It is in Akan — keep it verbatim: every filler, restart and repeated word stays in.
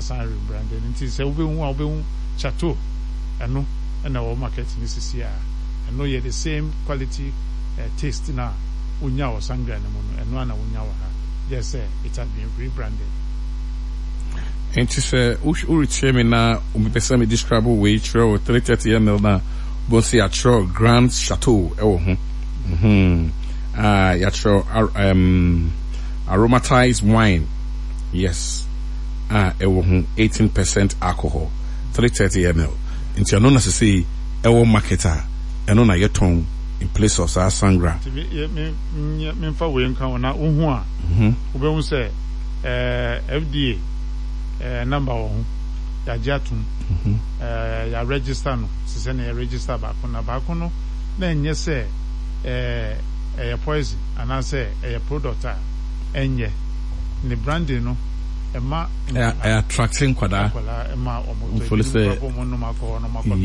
asan rebranded nti sɛ wobɛhu a wobɛhu Chateau ɛno ɛna wɔ market ne sisi a ɛno yɛ the same quality uh, taste na wonya wɔ Sangra no mu no ɛno ana wonya wɔ ha just say it has been rebranded. And to say, Uri Chemi na umepesa me describe way through three thirty milliliters na bonsi atro Grand Chateau ewo ho. Mhm. Ah, yatro um aromatized wine. Yes. Ah, ewo ho eighteen percent alcohol, three thirty milliliters. Nti ano na se say ewo marketer, eno na yeton in place of sa Sangra. Me me me fa we nkan na wo ho a. Mhm. Wo be hu say eh F D A Uh, number one, ya jatum, mm-hmm. uh, ya register no, sise na ya register baako na baako no, na enye se, eh, eh, poison, and I say, eh, product a, enye, ni branding no, ema, eh, attracting kwada, ema, omo, fully say,